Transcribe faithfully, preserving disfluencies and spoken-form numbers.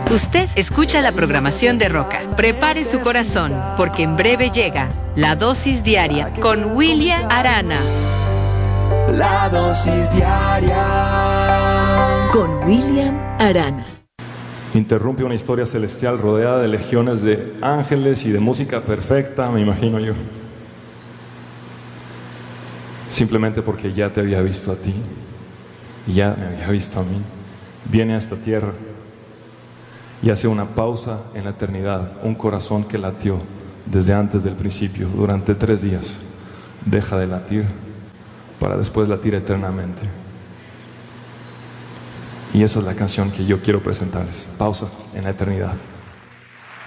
Usted escucha la programación de Roca. Prepare su corazón, porque en breve llega La Dosis Diaria con William Arana. La Dosis Diaria con William Arana. Interrumpe una historia celestial rodeada de legiones de ángeles y de música perfecta, me imagino yo. Simplemente porque ya te había visto a ti y ya me había visto a mí. Viene a esta tierra y hace una pausa en la eternidad. Un corazón que latió desde antes del principio, durante tres días, deja de latir para después latir eternamente. Y esa es la canción que yo quiero presentarles. Pausa en la eternidad.